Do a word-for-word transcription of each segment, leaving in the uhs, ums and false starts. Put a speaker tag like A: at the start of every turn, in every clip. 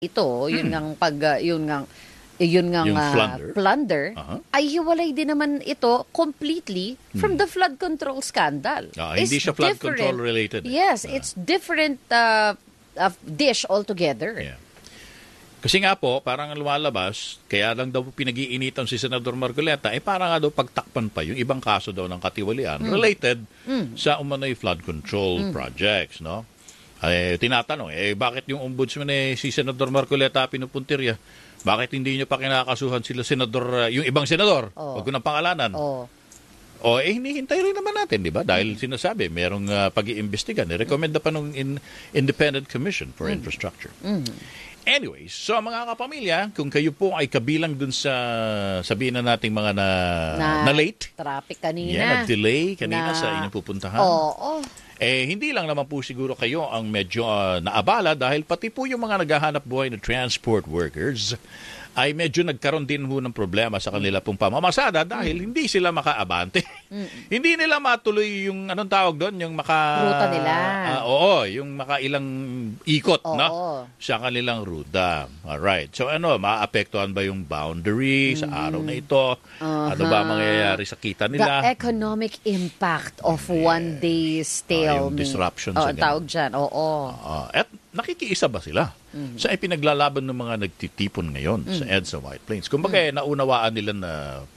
A: ito, yun
B: Hmm.
A: ngang pag ah, yun ngang eh, yun ngang
B: Yung
A: ah,
B: plunder.
A: plunder,
B: Aha.
A: ay hiwalay din naman ito completely from the flood control scandal.
B: Ah, hindi
A: It's
B: siya flood
A: different.
B: control related eh.
A: Yes,
B: Ah.
A: it's different uh, uh, dish altogether.
B: Yeah. Kasi nga po, parang lumalabas, kaya lang daw pinag-iinitan si Senador Marcoleta, eh para nga daw pagtakpan pa yung ibang kaso daw ng katiwalian related sa umano'y flood control projects, no? Eh, tinatanong, eh bakit yung ombudsman eh si Senador Marcoleta pinupuntirya? Bakit hindi niyo pa kinakasuhan sila Senador, uh, yung ibang senador?
A: Oh.
B: Huwag ko ng pangalanan.
A: Oh.
B: O eh, hinihintay rin naman natin, di ba? Dahil sinasabi, merong uh, pag-iimbestiga. Nirekomenda pa ng in, Independent Commission for Infrastructure. Anyways, so mga kapamilya, kung kayo po ay kabilang dun sa, sabihin na nating mga na, na, late,
A: Traffic kanina.
B: yeah, nag-delay kanina
A: Na-
B: sa inyong pupuntahan.
A: Oo. Oh,
B: Eh, hindi lang naman po siguro kayo ang medyo ah, naabala dahil pati po yung mga naghahanap buhay na transport workers ay medyo nagkaroon din ho ng problema sa kanila pong pamamasada dahil hindi sila makaabante. Hindi nila matuloy yung anong tawag doon, yung maka...
A: Ruta nila.
B: Ah, oo, yung makailang ikot
A: Oo.
B: no? Sa kanilang ruta. Alright. So ano, maapektuhan ba yung boundary sa araw na ito? Ano ba ang mangyayari sa kita
A: the
B: nila?
A: economic impact of one day stay.
B: Ah, yung disruption
A: oh,
B: sa
A: ang
B: ganun.
A: tawag dyan. Oo.
B: Ah, at nakikiisa ba sila sa ipinaglalaban ng mga nagtitipon ngayon sa EDSA White Plains? Kumbaga, eh, naunawaan nila na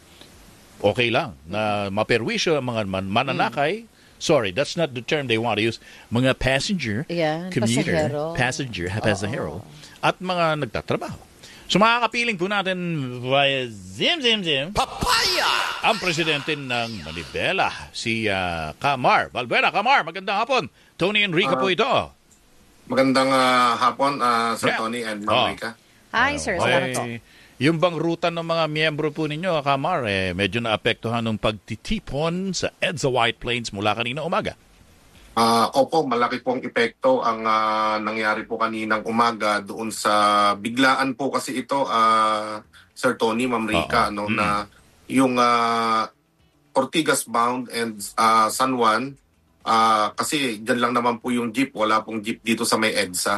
B: okay lang, na maperwisyo ang mga man- mananakay. Sorry, that's not the term they want to use. Mga passenger,
A: Yan,
B: commuter,
A: pasahero.
B: passenger, pasahero, at mga nagtatrabaho. So makakapiling po natin via Zim Zim Zim
C: Papaya!
B: ang presidente ng Manibela, si ah, Kamar Valvera. Kamar, magandang hapon. Tony Enrique po ito.
D: Magandang ah, hapon, ah, Sir
B: Yeah.
D: Tony and
B: Oh.
D: Ma'am Rica.
A: Hi, sir. Salamat po.
B: Eh, yung bang ruta ng mga miyembro po ninyo, Kamar, eh, medyo naapektuhan ng pagtitipon sa EDSA White Plains mula kanina umaga.
D: Ah, opo, malaki pong epekto ang ah, nangyari po kaninang umaga doon sa biglaan po kasi ito, ah, Sir Tony, Ma'am
B: Oo.
D: Rica, no,
B: Mm.
D: na yung ah, Ortigas bound and ah, San Juan, ah, kasi dyan lang naman po yung jeep, wala pong jeep dito sa may EDSA.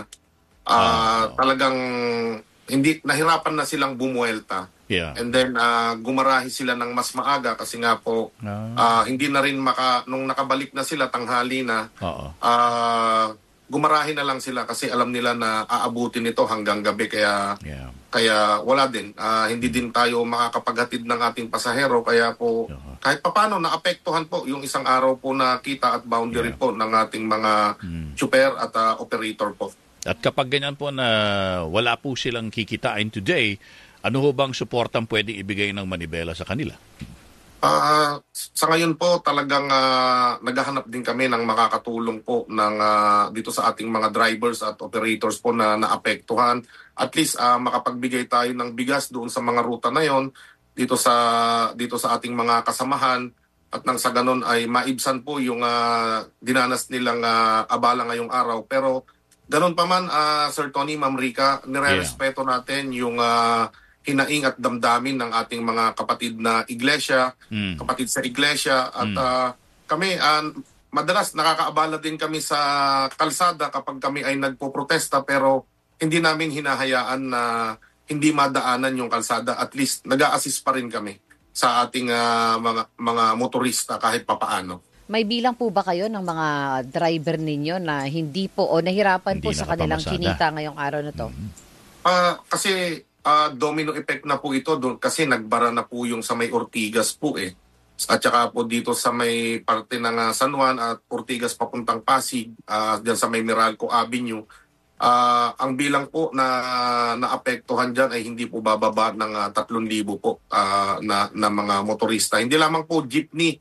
D: Ah, talagang hindi nahirapan na silang bumuelta.
B: Yeah.
D: And then ah, gumarahi sila ng mas maaga kasi nga po
B: Ah.
D: ah, hindi na rin maka nung nakabalik na sila tanghali na
B: Oo.
D: ah, gumarahi na lang sila kasi alam nila na aabutin ito hanggang gabi kaya
B: Yeah.
D: kaya wala din. Ah, hindi din tayo makakapaghatid ng ating pasahero kaya po
B: Yeah.
D: kahit papaano naapektuhan po yung isang araw po na kita at boundary
B: Yeah.
D: po ng ating mga super at ah, operator po.
B: At kapag ganyan po na wala po silang kikitain today, ano ho bang suportang pwedeng ibigay ng Manibela sa kanila?
D: Ah, sa ngayon po talagang ah, naghahanap din kami ng makakatulong po ng ah, dito sa ating mga drivers at operators po na naapektuhan. At least ah, makapagbigay tayo ng bigas doon sa mga ruta na yon dito sa dito sa ating mga kasamahan at nang sa ganon ay maibsan po yung ah, dinanas nilang ah, abala ngayong araw. Pero ganon pa man ah, Sir Tony, Ma'am Rica, nire-respeto natin yung ah, hinaing at damdamin ng ating mga kapatid na iglesia,
B: Mm.
D: kapatid sa iglesia at ah, kami ah, madalas nakakaabala din kami sa kalsada kapag kami ay nagpoprotesta pero hindi namin hinahayaan na hindi madaanan yung kalsada, at least nag-a-assist pa rin kami sa ating ah, mga mga motorista kahit papaano.
A: May bilang po ba kayo ng mga driver ninyo na hindi po o nahirapan po
B: Hindi
A: sa kanilang
B: nakapamasada.
A: kinita ngayong araw na to?
D: Ah, kasi ah, domino effect na po ito doon kasi nagbara na po yung sa may Ortigas po eh. At saka po dito sa may parte ng ah, San Juan at Ortigas papuntang Pasig, ah, diyan sa may Meralco Avenue. Ah, ang bilang po na naapektuhan diyan ay hindi po bababa ng uh, tatlong libo po ah, na na mga motorista. Hindi lamang po jeepney,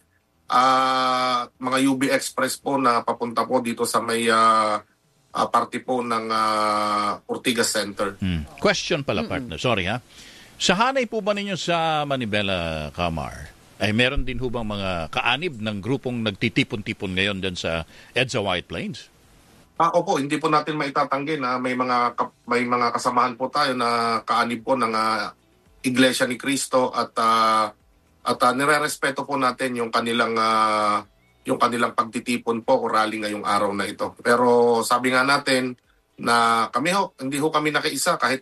D: ah, mga U B Express po na papunta po dito sa may ah, ah, parte po ng ah, Ortigas Center.
B: Hmm. Question pala, partner. Sorry ha. Sa hanay po ba ninyo sa Manibela, Kamar, ay meron din ho bang mga kaanib ng grupong nagtitipon-tipon ngayon dyan sa EDSA White Plains?
D: Ah, opo, hindi po natin maitatanggi na may mga kap- may mga kasamahan po tayo na kaanib po ng ah, Iglesia ni Cristo at ah, at ah, nirerespeto po natin yung kanilang ah, yung kanilang pagtitipon po o rally ngayong araw na ito. Pero sabi nga natin na kami ho, hindi ho kami nakaisa kahit